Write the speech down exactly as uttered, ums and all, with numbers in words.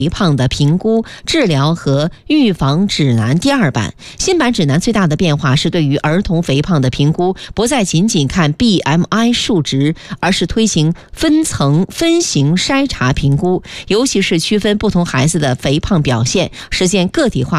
肥胖的评估、治疗和预防指南第二版。新版指南最大的变化是对于儿童肥胖的评估不再仅仅看 B M I 数值，而是推行分层分型筛查评估，尤其是区分不同孩子的肥胖表现，实现个体化